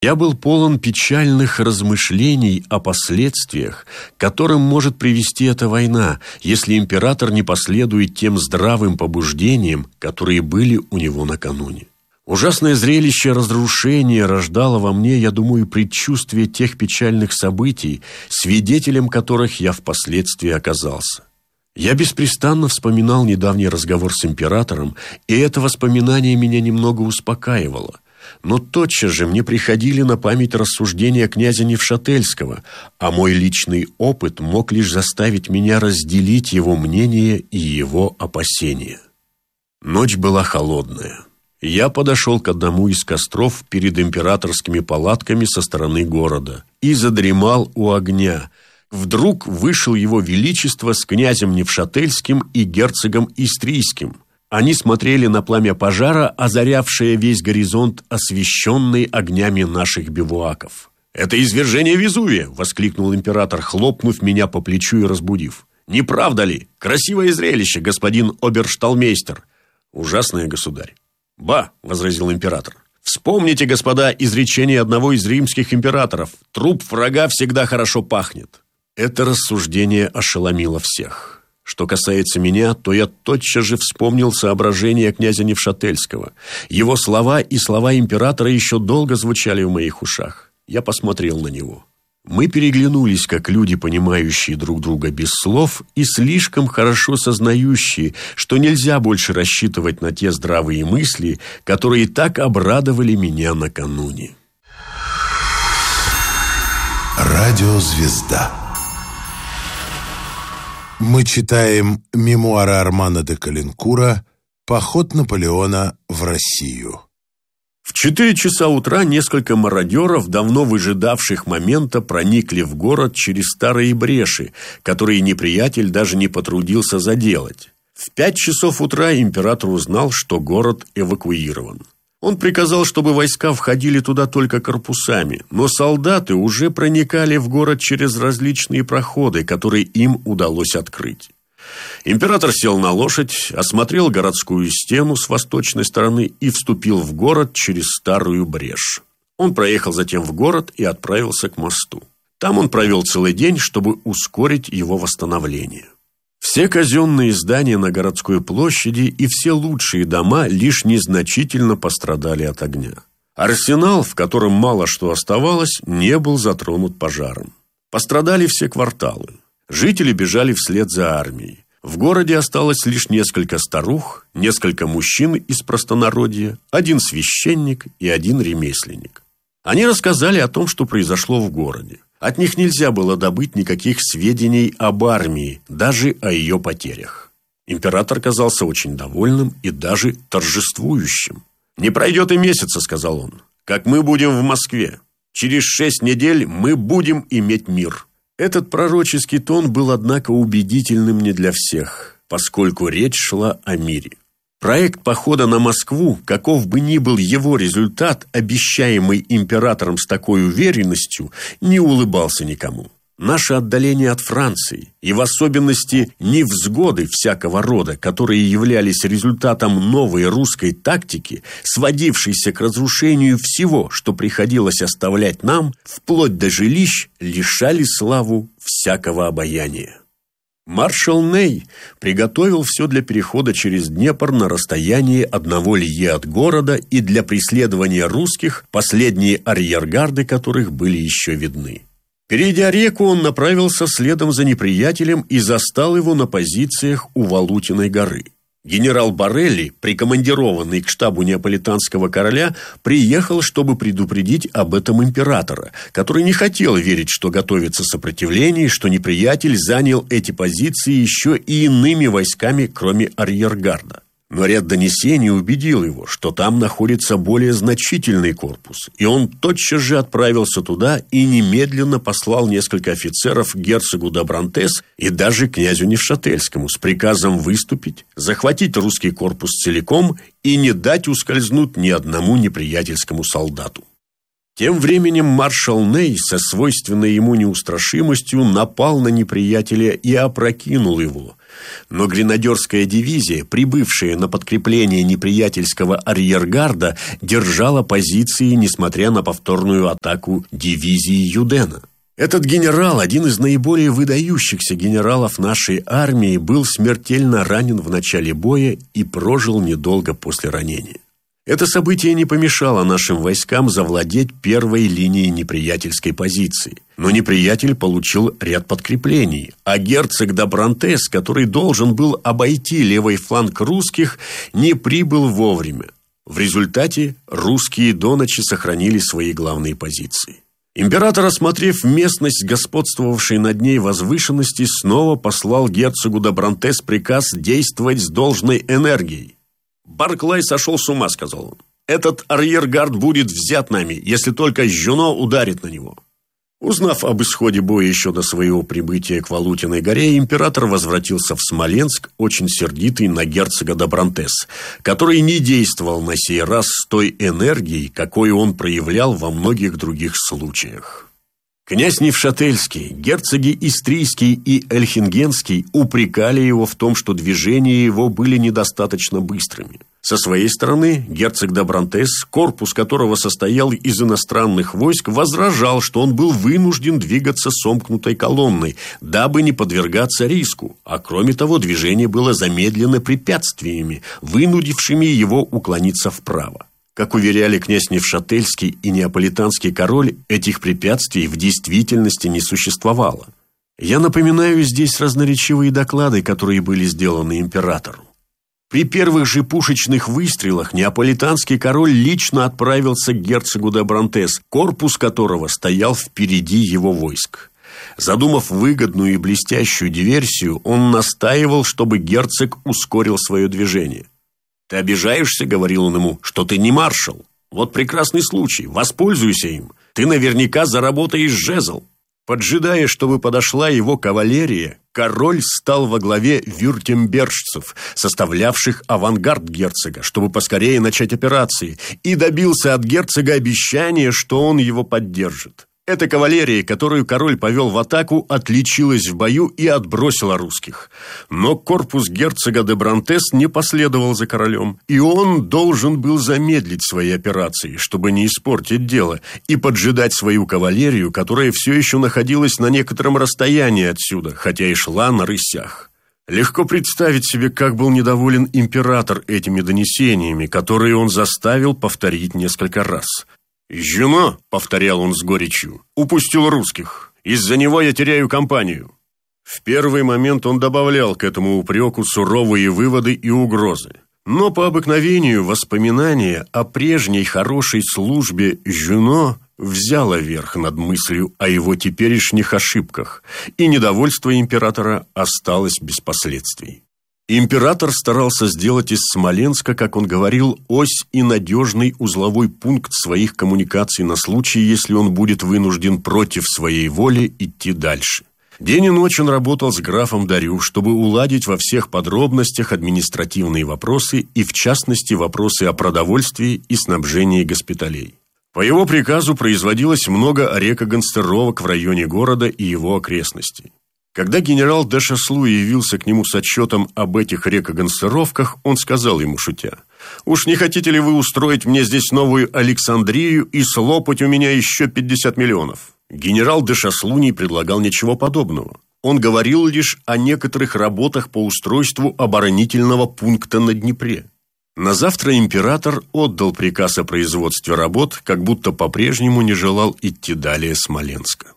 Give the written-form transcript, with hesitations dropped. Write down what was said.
Я был полон печальных размышлений о последствиях, к которым может привести эта война, если император не последует тем здравым побуждениям, которые были у него накануне. Ужасное зрелище разрушения рождало во мне, я думаю, предчувствие тех печальных событий, свидетелем которых я впоследствии оказался. Я беспрестанно вспоминал недавний разговор с императором, и это воспоминание меня немного успокаивало. Но тотчас же мне приходили на память рассуждения князя Невшательского, а мой личный опыт мог лишь заставить меня разделить его мнение и его опасения. Ночь была холодная. Я подошел к одному из костров перед императорскими палатками со стороны города и задремал у огня. Вдруг вышел его величество с князем Невшательским и герцогом Истрийским. Они смотрели на пламя пожара, озарявшее весь горизонт, освещенный огнями наших бивуаков. «Это извержение Везувия!» — воскликнул император, хлопнув меня по плечу и разбудив. «Не правда ли? Красивое зрелище, господин обершталмейстер!» «Ужасное, государь!» «Ба!» — возразил император. «Вспомните, господа, изречение одного из римских императоров: труп врага всегда хорошо пахнет». Это рассуждение ошеломило всех. Что касается меня, то я тотчас же вспомнил соображения князя Невшательского. Его слова и слова императора еще долго звучали в моих ушах. Я посмотрел на него. Мы переглянулись, как люди, понимающие друг друга без слов и слишком хорошо сознающие, что нельзя больше рассчитывать на те здравые мысли, которые так обрадовали меня накануне. Радиозвезда. Мы читаем мемуары Армана де Калинкура «Поход Наполеона в Россию». В 4 часа утра несколько мародеров, давно выжидавших момента, проникли в город через старые бреши, которые неприятель даже не потрудился заделать. В 5 часов утра император узнал, что город эвакуирован. Он приказал, чтобы войска входили туда только корпусами, но солдаты уже проникали в город через различные проходы, которые им удалось открыть. Император сел на лошадь, осмотрел городскую стену с восточной стороны и вступил в город через старую брешь. Он проехал затем в город и отправился к мосту. Там он провел целый день, чтобы ускорить его восстановление. Все казенные здания на городской площади и все лучшие дома лишь незначительно пострадали от огня. Арсенал, в котором мало что оставалось, не был затронут пожаром. Пострадали все кварталы. Жители бежали вслед за армией. В городе осталось лишь несколько старух, несколько мужчин из простонародья, 1 священник и 1 ремесленник. Они рассказали о том, что произошло в городе. От них нельзя было добыть никаких сведений об армии, даже о ее потерях. Император казался очень довольным и даже торжествующим. «Не пройдет и месяца, — сказал он, — как мы будем в Москве. Через 6 недель мы будем иметь мир». Этот пророческий тон был, однако, убедительным не для всех, поскольку речь шла о мире. Проект похода на Москву, каков бы ни был его результат, обещаемый императором с такой уверенностью, не улыбался никому. Наше отдаление от Франции, и в особенности невзгоды всякого рода, которые являлись результатом новой русской тактики, сводившейся к разрушению всего, что приходилось оставлять нам, вплоть до жилищ, лишали славу всякого обаяния. Маршал Ней приготовил все для перехода через Днепр на расстоянии 1 лье от города и для преследования русских, последние арьергарды которых были еще видны. Перейдя реку, он направился следом за неприятелем и застал его на позициях у Валутиной горы. Генерал Борелли, прикомандированный к штабу неаполитанского короля, приехал, чтобы предупредить об этом императора, который не хотел верить, что готовится сопротивление, и что неприятель занял эти позиции еще и иными войсками, кроме арьергарда. Но ряд донесений убедил его, что там находится более значительный корпус, и он тотчас же отправился туда и немедленно послал несколько офицеров герцогу Добрантес и даже князю Невшательскому с приказом выступить, захватить русский корпус целиком и не дать ускользнуть ни одному неприятельскому солдату. Тем временем маршал Ней со свойственной ему неустрашимостью напал на неприятеля и опрокинул его. Но гренадерская дивизия, прибывшая на подкрепление неприятельского арьергарда, держала позиции, несмотря на повторную атаку дивизии Юдена. Этот генерал, один из наиболее выдающихся генералов нашей армии, был смертельно ранен в начале боя и прожил недолго после ранения. Это событие не помешало нашим войскам завладеть первой линией неприятельской позиции. Но неприятель получил ряд подкреплений, а герцог де Брантес, который должен был обойти левый фланг русских, не прибыл вовремя. В результате русские до ночи сохранили свои главные позиции. Император, осмотрев местность господствовавшей над ней возвышенности, снова послал герцогу де Брантес приказ действовать с должной энергией. «Барклай сошел с ума», — сказал он. «Этот арьергард будет взят нами, если только Жюно ударит на него». Узнав об исходе боя еще до своего прибытия к Валутиной горе, император возвратился в Смоленск, очень сердитый на герцога де Брантес, который не действовал на сей раз с той энергией, какой он проявлял во многих других случаях. Князь Невшательский, герцоги Истрийский и Эльхингенский упрекали его в том, что движения его были недостаточно быстрыми. Со своей стороны, герцог де Брантес, корпус которого состоял из иностранных войск, возражал, что он был вынужден двигаться сомкнутой колонной, дабы не подвергаться риску, а кроме того, движение было замедлено препятствиями, вынудившими его уклониться вправо. Как уверяли князь Невшательский и неаполитанский король, этих препятствий в действительности не существовало. Я напоминаю здесь разноречивые доклады, которые были сделаны императору. При первых же пушечных выстрелах неаполитанский король лично отправился к герцогу де Брантес, корпус которого стоял впереди его войск. Задумав выгодную и блестящую диверсию, он настаивал, чтобы герцог ускорил свое движение. «Ты обижаешься, — говорил он ему, — что ты не маршал. Вот прекрасный случай, воспользуйся им. Ты наверняка заработаешь жезл». Поджидая, чтобы подошла его кавалерия, король стал во главе вюртембержцев, составлявших авангард герцога, чтобы поскорее начать операции, и добился от герцога обещания, что он его поддержит. Эта кавалерия, которую король повел в атаку, отличилась в бою и отбросила русских. Но корпус герцога де Брантес не последовал за королем, и он должен был замедлить свои операции, чтобы не испортить дело, и поджидать свою кавалерию, которая все еще находилась на некотором расстоянии отсюда, хотя и шла на рысях. Легко представить себе, как был недоволен император этими донесениями, которые он заставил повторить несколько раз. «Жюно, — повторял он с горечью, — упустил русских. Из-за него я теряю кампанию». В первый момент он добавлял к этому упреку суровые выводы и угрозы. Но по обыкновению воспоминания о прежней хорошей службе Жюно взяло верх над мыслью о его теперешних ошибках, и недовольство императора осталось без последствий. Император старался сделать из Смоленска, как он говорил, ось и надежный узловой пункт своих коммуникаций на случай, если он будет вынужден против своей воли идти дальше. День и ночь он работал с графом Дарю, чтобы уладить во всех подробностях административные вопросы и, в частности, вопросы о продовольствии и снабжении госпиталей. По его приказу производилось много рекогносцировок в районе города и его окрестностей. Когда генерал де Шаслу явился к нему с отчетом об этих рекогносцировках, он сказал ему, шутя: «Уж не хотите ли вы устроить мне здесь новую Александрию и слопать у меня еще 50 миллионов?» Генерал де Шаслу не предлагал ничего подобного. Он говорил лишь о некоторых работах по устройству оборонительного пункта на Днепре. На завтра император отдал приказ о производстве работ, как будто по-прежнему не желал идти далее Смоленска.